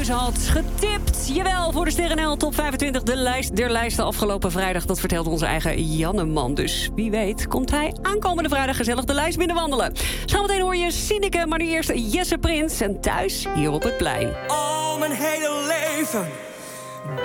keuze had getipt. Jawel, voor de Sterrenl Top 25, de lijst der lijsten afgelopen vrijdag. Dat vertelt onze eigen Janneman. Dus wie weet komt hij aankomende vrijdag gezellig de lijst binnenwandelen. Zometeen hoor je Sineke, maar nu eerst Jesse Prins. En thuis hier op het plein. Al mijn hele leven